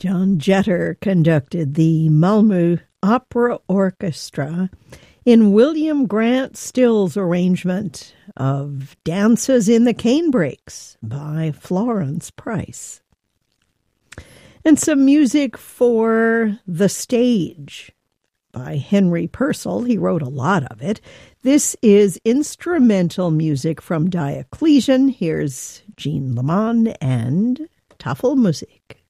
John Jetter conducted the Malmö Opera Orchestra in William Grant Still's arrangement of Dances in the Canebrakes by Florence Price. And some music for The Stage by Henry Purcell. He wrote a lot of it. This is instrumental music from Diocletian. Here's Jean Leman and Tafelmusik.